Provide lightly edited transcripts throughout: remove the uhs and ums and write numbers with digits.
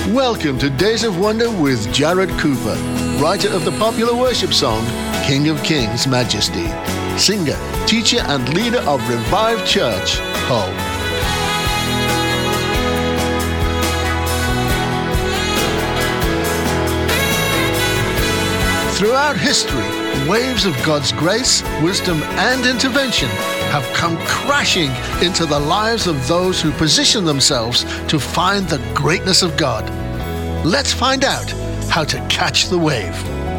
Welcome to Days of Wonder with Jared Cooper, writer of the popular worship song, King of Kings, Majesty, singer, teacher, and leader of Revived Church, Hull. Throughout history, waves of God's grace, wisdom, and intervention have come crashing into the lives of those who position themselves to find the greatness of God. Let's find out how to catch the wave.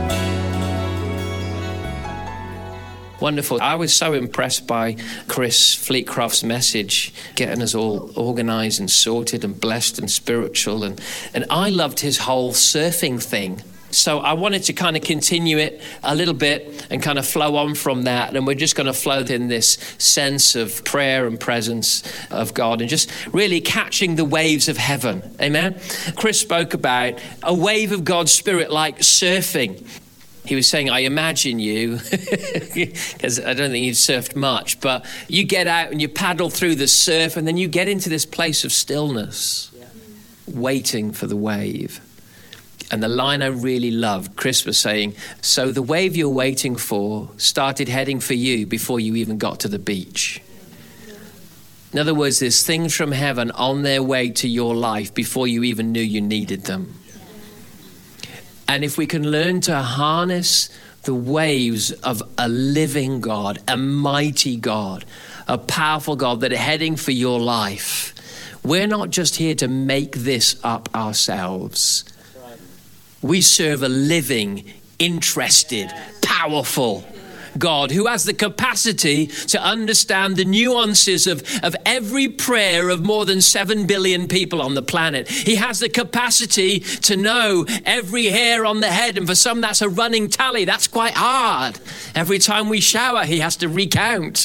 Wonderful. I was so impressed by Chris Fleetcroft's message, getting us all organised and sorted and blessed and spiritual. And I loved his whole surfing thing. So I wanted to kind of continue it a little bit and kind of flow on from that. And we're just going to float in this sense of prayer and presence of God and just really catching the waves of heaven. Amen. Chris spoke about a wave of God's Spirit like surfing. He was saying, I imagine you, because I don't think you've surfed much, but you get out and you paddle through the surf and then you get into this place of stillness, waiting for the wave. And the line I really loved, Chris was saying, so the wave you're waiting for started heading for you before you even got to the beach. In other words, there's things from heaven on their way to your life before you even knew you needed them. And if we can learn to harness the waves of a living God, a mighty God, a powerful God that are heading for your life, we're not just here to make this up ourselves. We serve a living, interested, powerful God who has the capacity to understand the nuances of every prayer of more than 7 billion people on the planet. He has the capacity to know every hair on the head, and for some that's a running tally. That's quite hard. Every time we shower, he has to recount.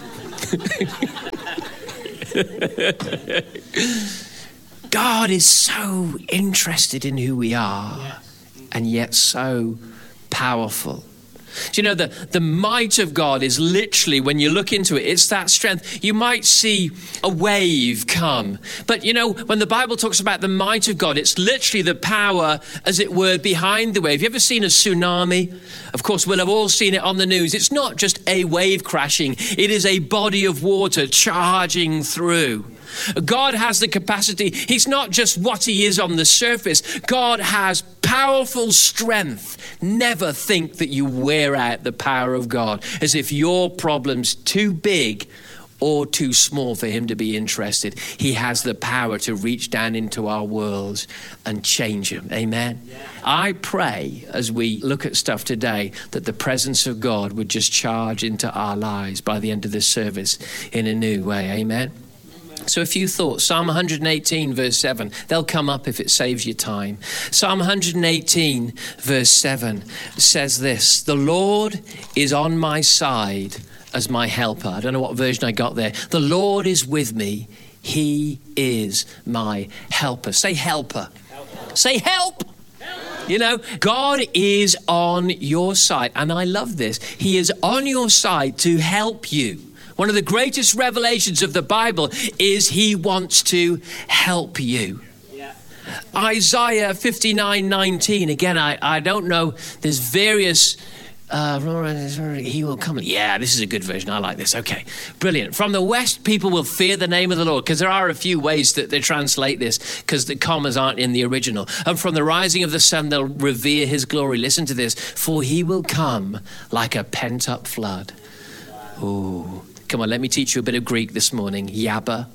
God is so interested in who we are, and yet so powerful. Do you know, the might of God is literally, when you look into it, it's that strength. You might see a wave come, but you know, when the Bible talks about the might of God, it's literally the power, as it were, behind the wave. Have you ever seen a tsunami? Of course, we'll have all seen it on the news. It's not just a wave crashing. It is a body of water charging through. God has the capacity. He's not just what he is on the surface. God has powerful strength. Never think that you wear out the power of God as if your problem's too big or too small for him to be interested. He has the power to reach down into our worlds and change them. Amen. Yeah. I pray as we look at stuff today that the presence of God would just charge into our lives by the end of this service in a new way. Amen. So a few thoughts. Psalm 118 verse 7. They'll come up if it saves you time. Psalm 118 verse 7 says this: the Lord is on my side as my helper. I don't know what version I got there. The Lord is with me. He is my helper. Say helper. Helper. Say help. Help. You know, God is on your side. And I love this. He is on your side to help you. One of the greatest revelations of the Bible is he wants to help you. Yeah. Isaiah 59:19. Again, I don't know. There's various... he will come. Yeah, this is a good version. I like this. Okay, brilliant. From the west, people will fear the name of the Lord, because there are a few ways that they translate this, because the commas aren't in the original. And from the rising of the sun, they'll revere his glory. Listen to this. For he will come like a pent-up flood. Ooh. Come on, let me teach you a bit of Greek this morning. Yabba,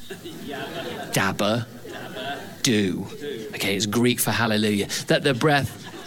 dabba, do. Okay, it's Greek for hallelujah. That the breath...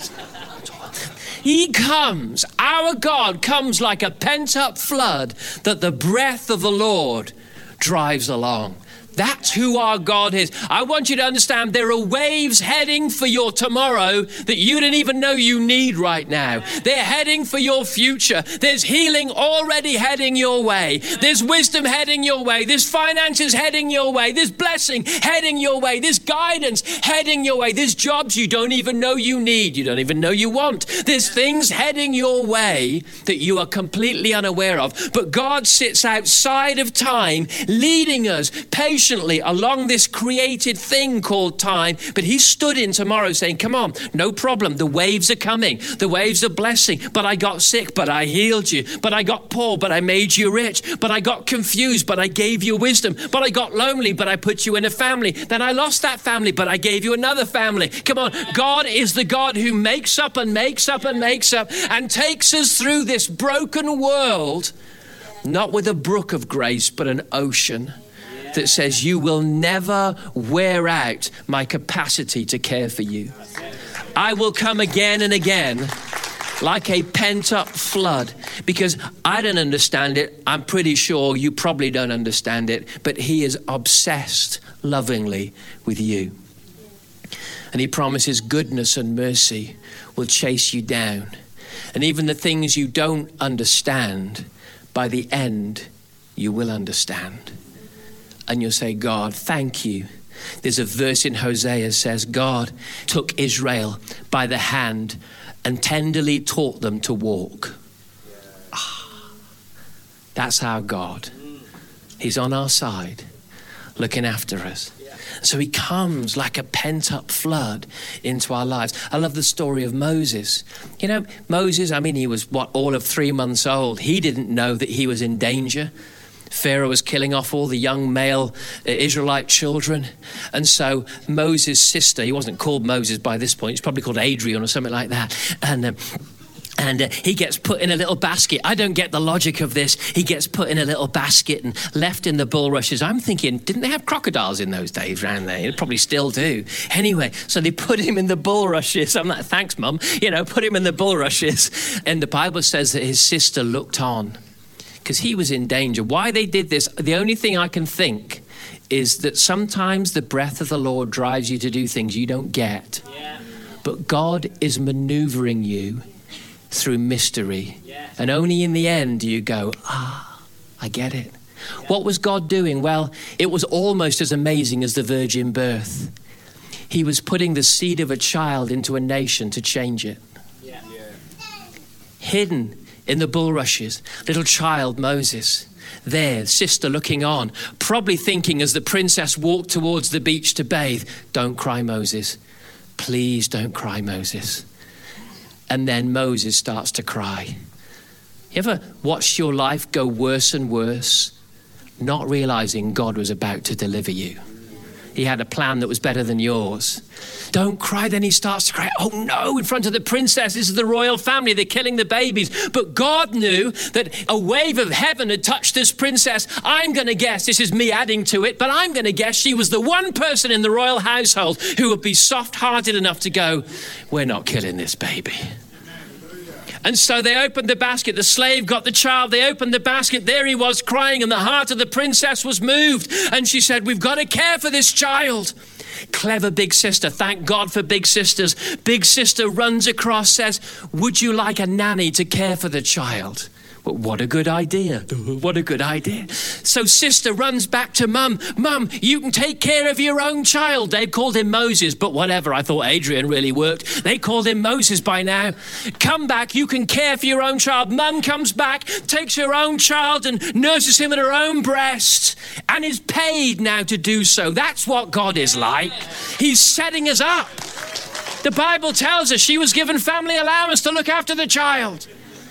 He comes, our God comes like a pent-up flood that the breath of the Lord drives along. That's who our God is. I want you to understand there are waves heading for your tomorrow that you didn't even know you need right now. They're heading for your future. There's healing already heading your way. There's wisdom heading your way. There's finances heading your way. There's blessing heading your way. There's guidance heading your way. There's jobs you don't even know you need. You don't even know you want. There's things heading your way that you are completely unaware of. But God sits outside of time, leading us patiently patiently along this created thing called time, but he stood in tomorrow saying, come on, no problem. The waves are coming. The waves are blessing. But I got sick, but I healed you. But I got poor, but I made you rich. But I got confused, but I gave you wisdom. But I got lonely, but I put you in a family. Then I lost that family, but I gave you another family. Come on, God is the God who makes up and makes up and makes up and takes us through this broken world, not with a brook of grace, but an ocean that says you will never wear out my capacity to care for you. I will come again and again like a pent-up flood, because I don't understand it. I'm pretty sure you probably don't understand it, but he is obsessed lovingly with you. And he promises goodness and mercy will chase you down. And even the things you don't understand, by the end, you will understand. And you'll say, God, thank you. There's a verse in Hosea that says, God took Israel by the hand and tenderly taught them to walk. That's our God. He's on our side, looking after us. So he comes like a pent-up flood into our lives. I love the story of Moses. You know, Moses, he was, all of 3 months old. He didn't know that he was in danger. Pharaoh was killing off all the young male Israelite children. And so Moses' sister, he wasn't called Moses by this point, he's probably called Adrian or something like that. And he gets put in a little basket. I don't get the logic of this. He gets put in a little basket and left in the bulrushes. I'm thinking, didn't they have crocodiles in those days around there? They probably still do. Anyway, so they put him in the bulrushes. I'm like, thanks, Mum. Put him in the bulrushes. And the Bible says that his sister looked on because he was in danger. Why they did this, the only thing I can think is that sometimes the breath of the Lord drives you to do things you don't get. Yeah. But God is maneuvering you through mystery. Yes. And only in the end do you go, I get it. Yeah. What was God doing? Well, it was almost as amazing as the virgin birth. He was putting the seed of a child into a nation to change it. Yeah. Yeah. Hidden in the bulrushes, little child Moses, there, sister looking on, probably thinking as the princess walked towards the beach to bathe, don't cry, Moses. Please don't cry, Moses. And then Moses starts to cry. You ever watched your life go worse and worse, not realizing God was about to deliver you? He had a plan that was better than yours. Don't cry. Then he starts to cry. Oh no, in front of the princess. This is the royal family. They're killing the babies. But God knew that a wave of heaven had touched this princess. I'm going to guess, this is me adding to it, but I'm going to guess she was the one person in the royal household who would be soft-hearted enough to go, we're not killing this baby. And so they opened the basket. The slave got the child. They opened the basket. There he was crying, and the heart of the princess was moved. And she said, we've got to care for this child. Clever big sister. Thank God for big sisters. Big sister runs across, says, would you like a nanny to care for the child? Well, what a good idea. What a good idea. So sister runs back to Mum. Mum, you can take care of your own child. They called him Moses, but whatever. I thought Adrian really worked. They called him Moses by now. Come back. You can care for your own child. Mum comes back, takes her own child and nurses him at her own breast and is paid now to do so. That's what God is like. He's setting us up. The Bible tells us she was given family allowance to look after the child.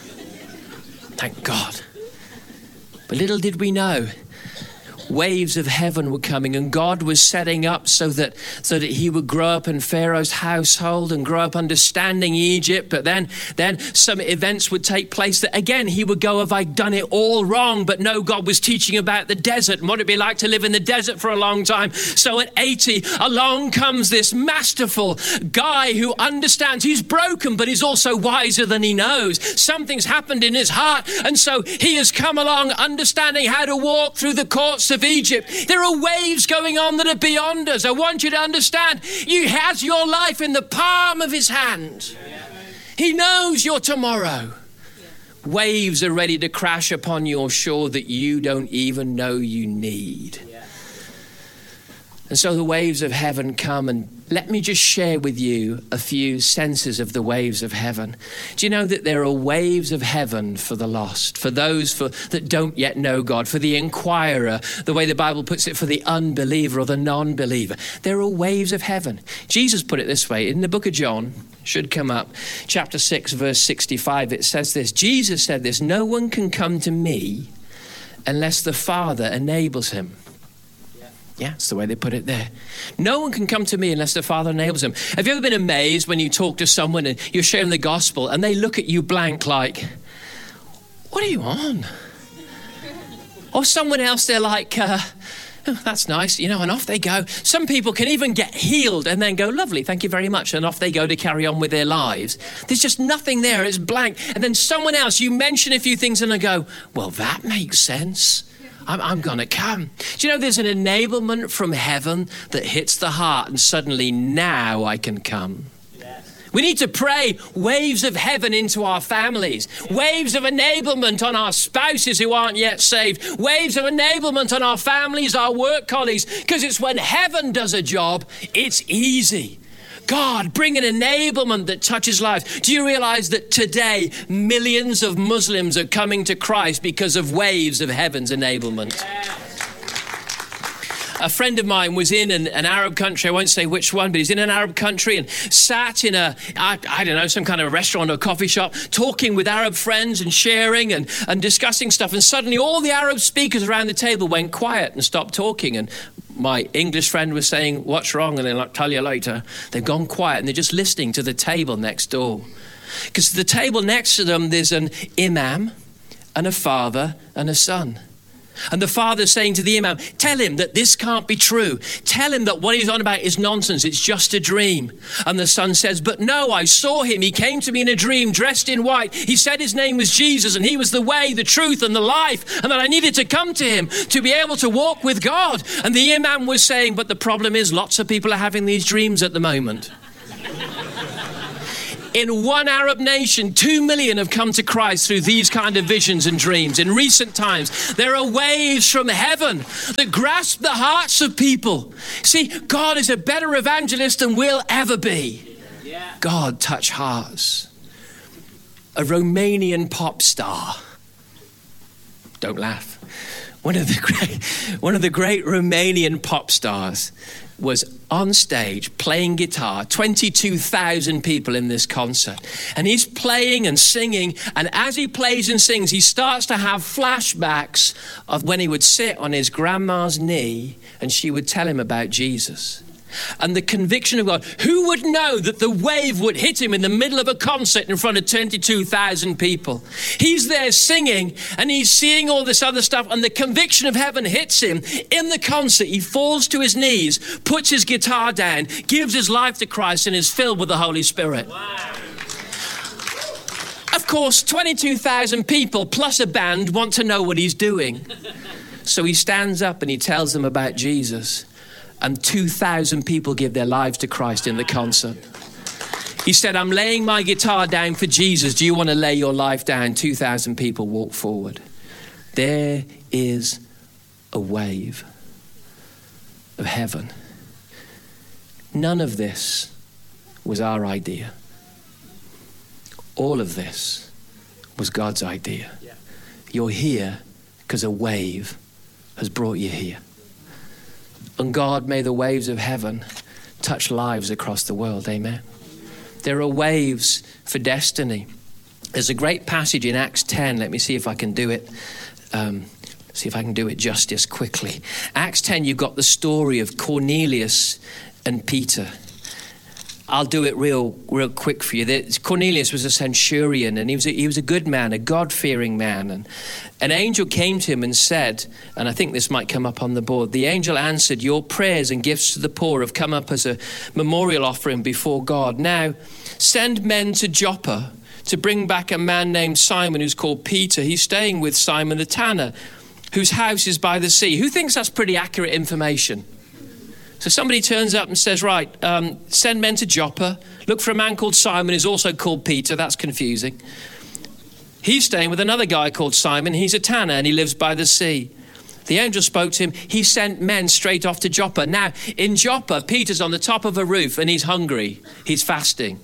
Thank God. But little did we know, waves of heaven were coming, and God was setting up so that he would grow up in Pharaoh's household and grow up understanding Egypt. But then some events would take place that again he would go, have I done it all wrong? But no, God was teaching about the desert and what it'd be like to live in the desert for a long time. So at 80, along comes this masterful guy who understands. He's broken, but he's also wiser than he knows. Something's happened in his heart, and so he has come along understanding how to walk through the courts of Egypt. There are waves going on that are beyond us. I want you to understand, he has your life in the palm of his hand. He knows your tomorrow. Waves are ready to crash upon your shore that you don't even know you need. And so the waves of heaven come, and let me just share with you a few senses of the waves of heaven. Do you know that there are waves of heaven for the lost, for those that don't yet know God, for the inquirer, the way the Bible puts it, for the unbeliever or the non-believer? There are waves of heaven. Jesus put it this way in the book of John, should come up, chapter 6, verse 65. It says this, Jesus said this, no one can come to me unless the Father enables him. Yeah, that's the way they put it there. No one can come to me unless the Father enables him. Have you ever been amazed when you talk to someone and you're sharing the gospel and they look at you blank like, what are you on? Or someone else, they're like, oh, that's nice, and off they go. Some people can even get healed and then go, lovely, thank you very much. And off they go to carry on with their lives. There's just nothing there, it's blank. And then someone else, you mention a few things and they go, well, that makes sense. I'm going to come. Do you know there's an enablement from heaven that hits the heart and suddenly now I can come? Yes. We need to pray waves of heaven into our families, waves of enablement on our spouses who aren't yet saved, waves of enablement on our families, our work colleagues, because it's when heaven does a job, it's easy. God, bring an enablement that touches lives. Do you realize that today millions of Muslims are coming to Christ because of waves of heaven's enablement? A friend of mine was in an Arab country, I won't say which one, but he's in an Arab country and sat in some kind of restaurant or coffee shop, talking with Arab friends and sharing and discussing stuff. And suddenly all the Arab speakers around the table went quiet and stopped talking. And my English friend was saying, what's wrong? And they'll tell you later. They've gone quiet and they're just listening to the table next door. Because the table next to them, there's an imam and a father and a son. And the father's saying to the imam, tell him that this can't be true. Tell him that what he's on about is nonsense. It's just a dream. And the son says, but no, I saw him. He came to me in a dream dressed in white. He said his name was Jesus and he was the way, the truth and the life. And that I needed to come to him to be able to walk with God. And the imam was saying, but the problem is lots of people are having these dreams at the moment. In one Arab nation, 2 million have come to Christ through these kind of visions and dreams. In recent times, there are waves from heaven that grasp the hearts of people. See, God is a better evangelist than we'll ever be. God touch hearts. A Romanian pop star. Don't laugh. One of the great Romanian pop stars was on stage playing guitar, 22,000 people in this concert. And he's playing and singing, and as he plays and sings, he starts to have flashbacks of when he would sit on his grandma's knee and she would tell him about Jesus. And the conviction of God. Who would know that the wave would hit him in the middle of a concert in front of 22,000 people? He's there singing and he's seeing all this other stuff, and the conviction of heaven hits him. In the concert, he falls to his knees, puts his guitar down, gives his life to Christ, and is filled with the Holy Spirit. Wow. Of course, 22,000 people plus a band want to know what he's doing. So he stands up and he tells them about Jesus. And 2,000 people give their lives to Christ in the concert. He said, I'm laying my guitar down for Jesus. Do you want to lay your life down? 2,000 people walk forward. There is a wave of heaven. None of this was our idea. All of this was God's idea. You're here because a wave has brought you here. And God, may the waves of heaven touch lives across the world. Amen. There are waves for destiny. There's a great passage in Acts 10. Let me see if I can do it. Justice quickly. Acts 10, you've got the story of Cornelius and Peter. I'll do it real quick for you. Cornelius was a centurion, and he was a good man, a God-fearing man. And an angel came to him and said, and I think this might come up on the board, the angel answered, your prayers and gifts to the poor have come up as a memorial offering before God. Now, send men to Joppa to bring back a man named Simon who's called Peter. He's staying with Simon the tanner, whose house is by the sea. Who thinks that's pretty accurate information? So somebody turns up and says, right, send men to Joppa. Look for a man called Simon who's also called Peter. That's confusing. He's staying with another guy called Simon. He's a tanner and he lives by the sea. The angel spoke to him. He sent men straight off to Joppa. Now, in Joppa, Peter's on the top of a roof and he's hungry. He's fasting.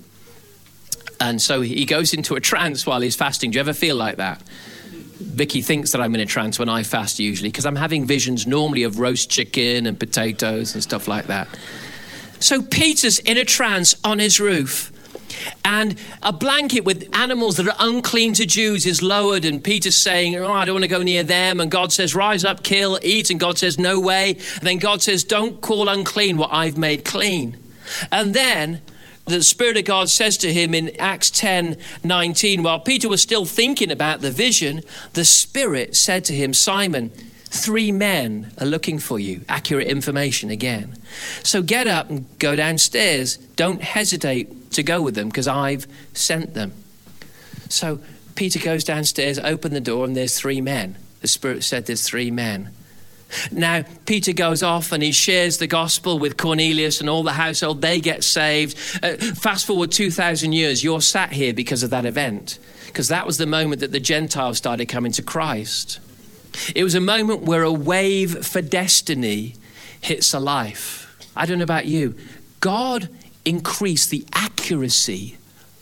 And so he goes into a trance while he's fasting. Do you ever feel like that? Vicky thinks that I'm in a trance when I fast usually, because I'm having visions normally of roast chicken and potatoes and stuff like that. So Peter's in a trance on his roof. And a blanket with animals that are unclean to Jews is lowered, and Peter's saying, oh, I don't want to go near them. And God says, rise up, kill, eat. And God says, no way. And then God says, don't call unclean what I've made clean. And then the Spirit of God says to him in Acts 10:19, while Peter was still thinking about the vision, the Spirit said to him, Simon, 3 men are looking for you. Accurate information again. So get up and go downstairs. Don't hesitate to go with them, because I've sent them. So Peter goes downstairs, open the door, and there's 3 men. The Spirit said there's 3 men. Now, Peter goes off and he shares the gospel with Cornelius and all the household. They get saved. Fast forward 2,000 years, you're sat here because of that event, because that was the moment that the Gentiles started coming to Christ. It was a moment where a wave for destiny hits a life. I don't know about you. God increased the accuracy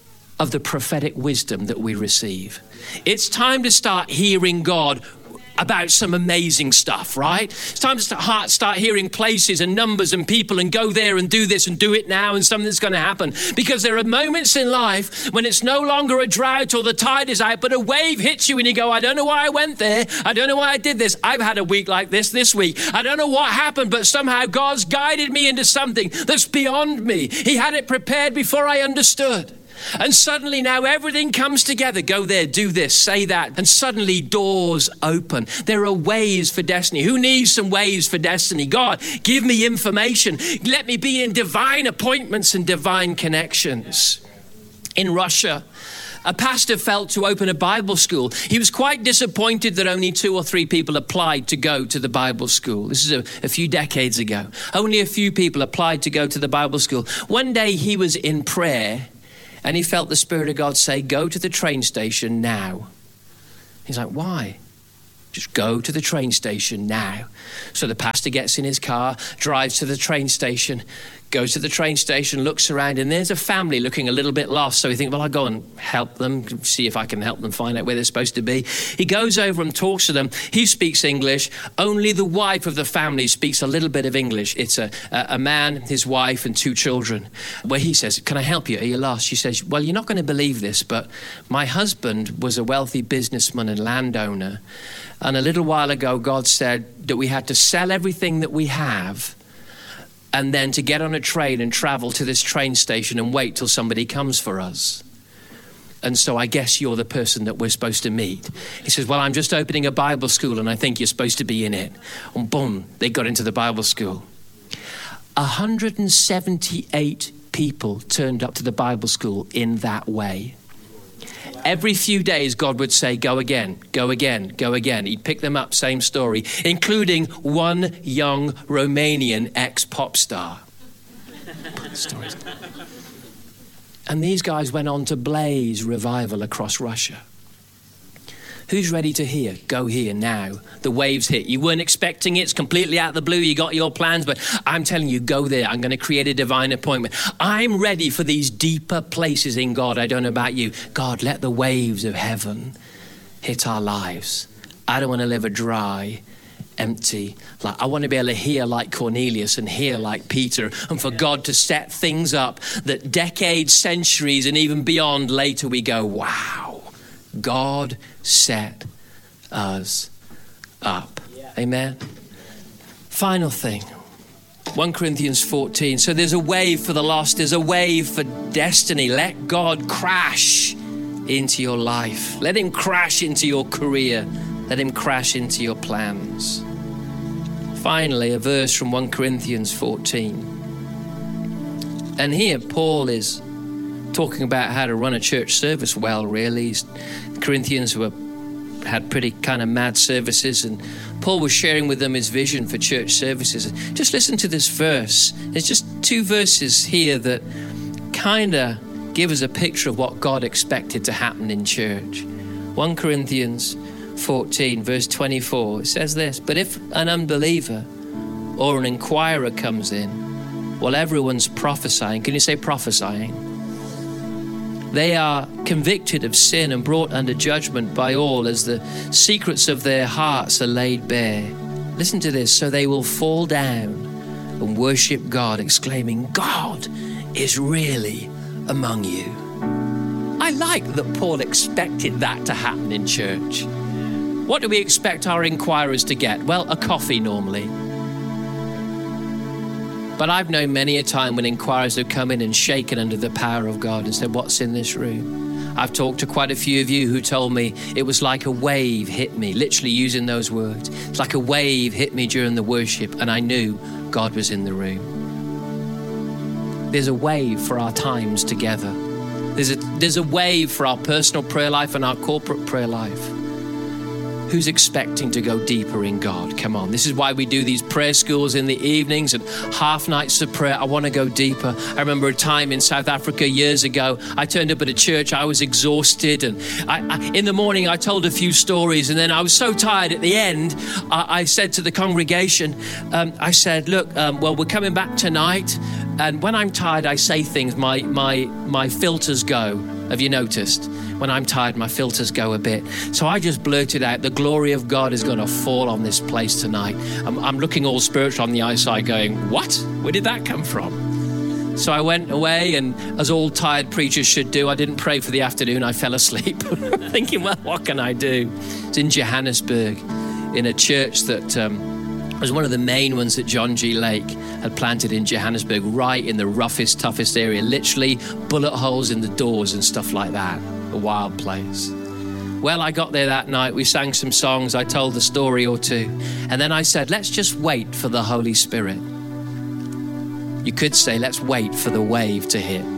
of the prophetic wisdom that we receive. It's time to start hearing God about some amazing stuff, right? It's time to start hearing places and numbers and people and go there and do this and do it now and something's going to happen. Because there are moments in life when it's no longer a drought or the tide is out, but a wave hits you and you go, I don't know why I went there. I don't know why I did this. I've had a week like this week. I don't know what happened, but somehow God's guided me into something that's beyond me. He had it prepared before I understood. And suddenly now everything comes together. Go there, do this, say that. And suddenly doors open. There are ways for destiny. Who needs some ways for destiny? God, give me information. Let me be in divine appointments and divine connections. In Russia, a pastor felt to open a Bible school. He was quite disappointed that only 2 or 3 people applied to go to the Bible school. This is a few decades ago. Only a few people applied to go to the Bible school. One day he was in prayer, and he felt the Spirit of God say, go to the train station now. He's like, why? Just go to the train station now. So the pastor gets in his car, drives to the train station, goes to the train station, looks around, and there's a family looking a little bit lost. So he thinks, well, I'll go and help them, see if I can help them find out where they're supposed to be. He goes over and talks to them. He speaks English. Only the wife of the family speaks a little bit of English. It's a man, his wife, and 2 children. Where he says, can I help you? Are you lost? She says, well, you're not going to believe this, but my husband was a wealthy businessman and landowner. And a little while ago, God said that we had to sell everything that we have and then to get on a train and travel to this train station and wait till somebody comes for us. And so I guess you're the person that we're supposed to meet. He says, well, I'm just opening a Bible school and I think you're supposed to be in it. And boom, they got into the Bible school. 178 people turned up to the Bible school in that way. Every few days, God would say, go again, go again, go again. He'd pick them up, same story, including one young Romanian ex-pop star. And these guys went on to blaze revival across Russia. Who's ready to hear? Go here now. The waves hit. You weren't expecting it. It's completely out of the blue. You got your plans, but I'm telling you, go there. I'm going to create a divine appointment. I'm ready for these deeper places in God. I don't know about you. God, let the waves of heaven hit our lives. I don't want to live a dry, empty life. I want to be able to hear like Cornelius and hear like Peter, and for God to set things up that decades, centuries, and even beyond later we go, wow. God set us up. Amen. Final thing, 1 Corinthians 14. So there's a wave for the lost. There's a wave for destiny. Let God crash into your life. Let him crash into your career. Let him crash into your plans. Finally, a verse from 1 Corinthians 14. And here Paul is talking about how to run a church service well, really. Corinthians had pretty kind of mad services, and Paul was sharing with them his vision for church services. Just listen to this verse. There's just 2 verses here that kind of give us a picture of what God expected to happen in church. 1 Corinthians 14, verse 24, it says this, but if an unbeliever or an inquirer comes in while everyone's prophesying, can you say prophesying? They are convicted of sin and brought under judgment by all as the secrets of their hearts are laid bare. Listen to this, so they will fall down and worship God, exclaiming, God is really among you. I like that Paul expected that to happen in church. What do we expect our inquirers to get? Well, a coffee normally. But I've known many a time when inquirers have come in and shaken under the power of God and said, what's in this room? I've talked to quite a few of you who told me it was like a wave hit me, literally using those words. It's like a wave hit me during the worship and I knew God was in the room. There's a wave for our times together. There's a wave for our personal prayer life and our corporate prayer life. Who's expecting to go deeper in God? Come on. This is why we do these prayer schools in the evenings and half nights of prayer. I want to go deeper. I remember a time in South Africa years ago. I turned up at a church. I was exhausted. And in the morning, I told a few stories. And then I was so tired at the end, I said to the congregation, I said, look, well, we're coming back tonight. And when I'm tired, I say things, my filters go. Have you noticed? When I'm tired, my filters go a bit. So I just blurted out, the glory of God is going to fall on this place tonight. I'm looking all spiritual on the outside going, what? Where did that come from? So I went away, and as all tired preachers should do, I didn't pray for the afternoon. I fell asleep thinking, well, what can I do? It's in Johannesburg, in a church that was one of the main ones that John G. Lake had planted in Johannesburg, right in the roughest, toughest area, literally bullet holes in the doors and stuff like that. A wild place. Well, I got there that night. We sang some songs. I told a story or two. And then I said, let's just wait for the Holy Spirit. You could say, let's wait for the wave to hit.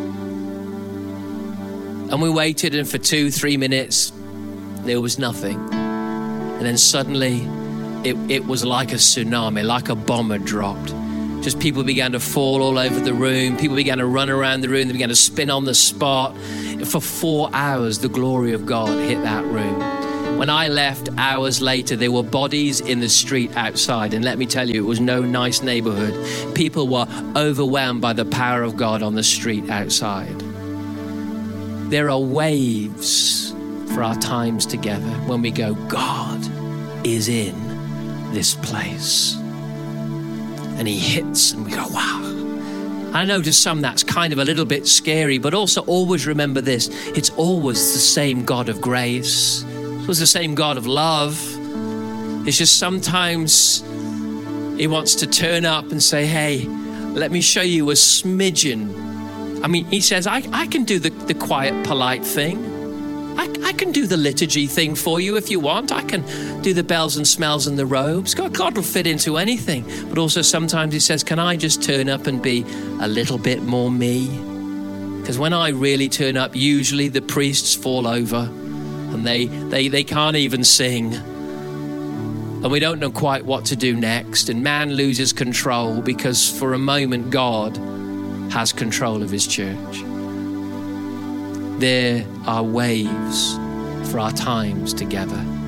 And we waited, and for 2-3 minutes, there was nothing. And then suddenly, it was like a tsunami, like a bomb had dropped. Just people began to fall all over the room. People began to run around the room. They began to spin on the spot. For 4 hours, the glory of God hit that room. When I left hours later, there were bodies in the street outside. And let me tell you, it was no nice neighborhood. People were overwhelmed by the power of God on the street outside. There are waves for our times together when we go, God is in this place. And he hits and we go, wow. I know to some that's kind of a little bit scary, but also always remember this. It's always the same God of grace. It was the same God of love. It's just sometimes he wants to turn up and say, hey, let me show you a smidgen. I mean, he says, I can do the quiet, polite thing. I can do the liturgy thing for you if you want. I can do the bells and smells and the robes. God will fit into anything. But also sometimes he says, can I just turn up and be a little bit more me? Because when I really turn up, usually the priests fall over and they can't even sing. And we don't know quite what to do next. And man loses control because for a moment, God has control of his church. There are waves for our times together.